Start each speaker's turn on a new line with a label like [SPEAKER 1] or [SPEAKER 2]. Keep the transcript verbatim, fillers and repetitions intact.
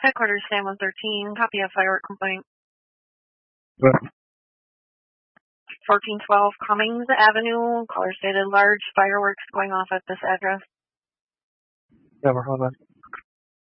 [SPEAKER 1] Headquarters, Sam one thirteen, copy of firework complaint.
[SPEAKER 2] What?
[SPEAKER 1] fourteen twelve Cummings Avenue, caller stated large fireworks going off at this address.
[SPEAKER 2] Yeah, we're hold on.